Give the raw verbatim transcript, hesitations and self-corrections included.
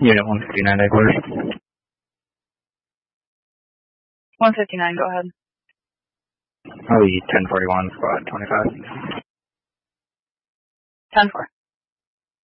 Unit one fifty-nine, headquarters. one fifty-nine, go ahead. Oh, ten forty-one, squad twenty-five. ten four.